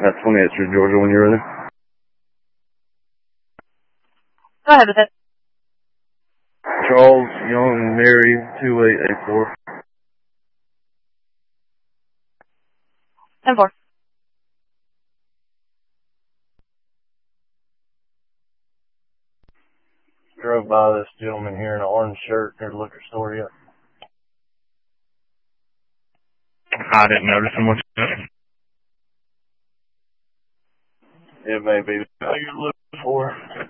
That's 28th Street, Georgia, when you're ready. Go ahead with it. Charles Young Mary 2884. 10-4. Drove by this gentleman here in an orange shirt near the liquor store yet. I didn't notice him. What's up? It may be what you're looking for.